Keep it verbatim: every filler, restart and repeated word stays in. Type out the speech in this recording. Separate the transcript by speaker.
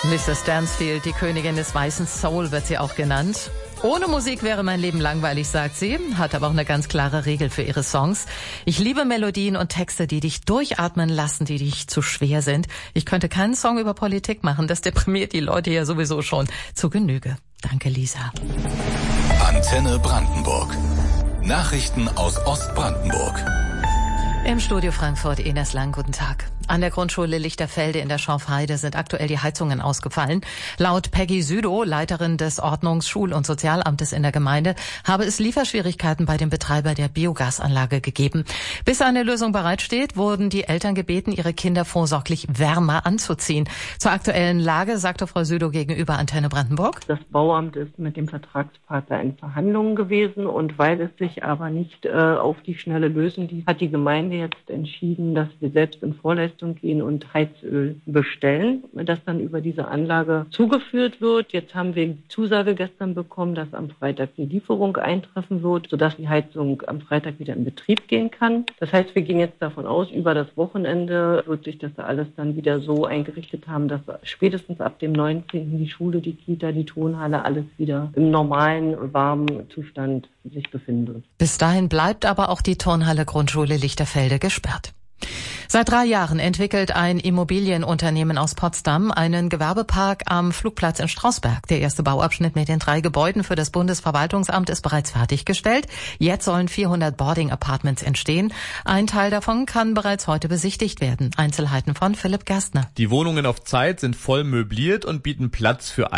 Speaker 1: Misses Stansfield, die Königin des weißen Soul, wird sie auch genannt. Ohne Musik wäre mein Leben langweilig, sagt sie, hat aber auch eine ganz klare Regel für ihre Songs. Ich liebe Melodien und Texte, die dich durchatmen lassen, die dich zu schwer sind. Ich könnte keinen Song über Politik machen, das deprimiert die Leute ja sowieso schon zu Genüge. Danke, Lisa.
Speaker 2: Antenne Brandenburg. Nachrichten aus Ostbrandenburg.
Speaker 1: Im Studio Frankfurt, Ines Lang, guten Tag. An der Grundschule Lichterfelde in der Schorfheide sind aktuell die Heizungen ausgefallen. Laut Peggy Südow, Leiterin des Ordnungs-, Schul- und Sozialamtes in der Gemeinde, habe es Lieferschwierigkeiten bei dem Betreiber der Biogasanlage gegeben. Bis eine Lösung bereitsteht, wurden die Eltern gebeten, ihre Kinder vorsorglich wärmer anzuziehen. Zur aktuellen Lage sagte Frau Südow gegenüber Antenne Brandenburg:
Speaker 3: Das Bauamt ist mit dem Vertragspartner in Verhandlungen gewesen, und weil es sich aber nicht äh, auf die Schnelle lösen ließ, hat die Gemeinde jetzt entschieden, dass wir selbst in Vorleistung gehen und Heizöl bestellen, das dann über diese Anlage zugeführt wird. Jetzt haben wir die Zusage gestern bekommen, dass am Freitag die Lieferung eintreffen wird, sodass die Heizung am Freitag wieder in Betrieb gehen kann. Das heißt, wir gehen jetzt davon aus, über das Wochenende wird sich das alles dann wieder so eingerichtet haben, dass spätestens ab dem neunzehnten die Schule, die Kita, die Turnhalle, alles wieder im normalen, warmen Zustand sich befinden wird.
Speaker 1: Bis dahin bleibt aber auch die Turnhalle Grundschule Lichterfelde gesperrt. Seit drei Jahren entwickelt ein Immobilienunternehmen aus Potsdam einen Gewerbepark am Flugplatz in Strausberg. Der erste Bauabschnitt mit den drei Gebäuden für das Bundesverwaltungsamt ist bereits fertiggestellt. Jetzt sollen vierhundert Boarding Apartments entstehen. Ein Teil davon kann bereits heute besichtigt werden. Einzelheiten von Philipp Gerstner.
Speaker 4: Die Wohnungen auf Zeit sind voll möbliert und bieten Platz für